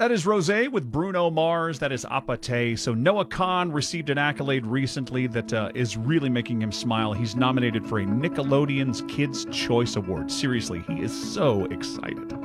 That is Rosé with Bruno Mars. That is Apate. So Noah Kahn received an accolade recently that is really making him smile. He's nominated for a Nickelodeon's Kids' Choice Award. Seriously, he is so excited.